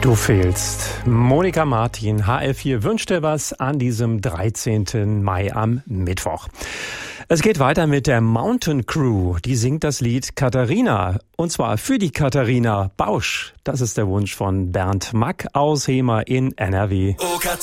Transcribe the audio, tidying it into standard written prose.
Du fehlst. Monika Martin, HR4, wünscht dir was an diesem 13. Mai am Mittwoch. Es geht weiter mit der Mountain Crew. Die singt das Lied Katharina. Und zwar für die Katharina Bausch. Das ist der Wunsch von Bernd Mack aus Hemer in NRW. Oh